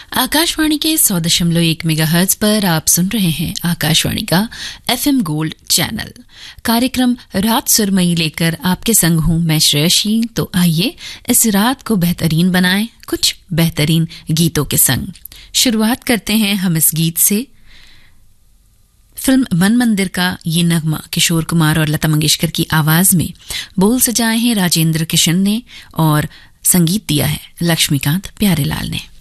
आकाशवाणी के 100.1 मेगाहर्ट्ज पर आप सुन रहे हैं आकाशवाणी का FM गोल्ड चैनल। कार्यक्रम रात सुरमई लेकर आपके संग हूं मैं श्रेयशी। तो आइए इस रात को बेहतरीन बनाएं कुछ बेहतरीन गीतों के संग। शुरुआत करते हैं हम इस गीत से। फिल्म मन मंदिर का ये नगमा किशोर कुमार और लता मंगेशकर की आवाज में बोल सजाए हैं राजेंद्र किशन ने और संगीत दिया है लक्ष्मीकांत प्यारेलाल ने।